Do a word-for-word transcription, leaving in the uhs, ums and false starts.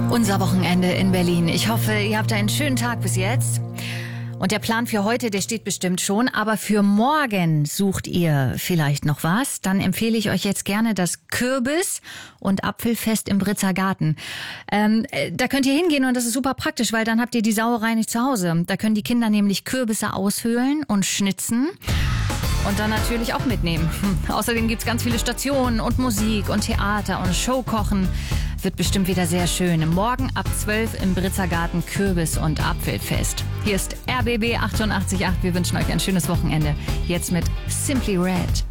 Unser Wochenende in Berlin. Ich hoffe, ihr habt einen schönen Tag bis jetzt. Und der Plan für heute, der steht bestimmt schon. Aber für morgen sucht ihr vielleicht noch was. Dann empfehle ich euch jetzt gerne das Kürbis- und Apfelfest im Britzer Garten. Ähm, da könnt ihr hingehen und das ist super praktisch, weil dann habt ihr die Sauerei nicht zu Hause. Da können die Kinder nämlich Kürbisse aushöhlen und schnitzen. Und dann natürlich auch mitnehmen. Außerdem gibt's ganz viele Stationen und Musik und Theater und Showkochen. Wird bestimmt wieder sehr schön. Morgen ab zwölf im Britzer Garten Kürbis- und Apfelfest. Hier ist R B B achtundachtzig Komma acht. Wir wünschen euch ein schönes Wochenende. Jetzt mit Simply Red.